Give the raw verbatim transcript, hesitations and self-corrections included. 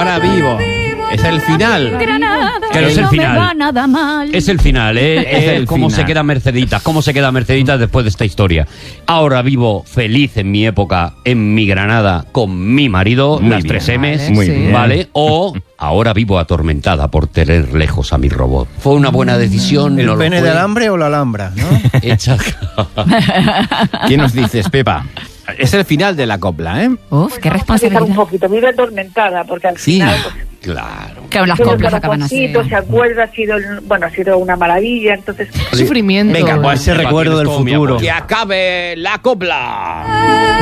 Ahora vivo. Es el final. Granada, Pero es el no final. me va nada mal. Es el final, ¿eh? Es el cómo final. se queda Merceditas, cómo se queda Merceditas después de esta historia. Ahora vivo feliz en mi época, en mi Granada, con mi marido, Muy las bien. tres M's, Vale, Muy sí. bien. ¿vale? O ahora vivo atormentada por tener lejos a mi robot. ¿Fue una buena decisión? ¿El ¿No lo pene fue? de alambre o la alhambra? ¿No? Hecha... ¿Qué nos dices, Pepa? Es el final de la copla, ¿eh? Uf, qué Un responsabilidad. poquito, vive atormentada, porque al Sí. final... pues, Claro. Que las todo el coplas acaban así. corazoncito, se acuerda, ha sido, el- bueno, ha sido una maravilla, entonces... Sufrimiento. Venga, pues ese Pepa, recuerdo tienes del todo mi futuro. apoyo. Que acabe la copla.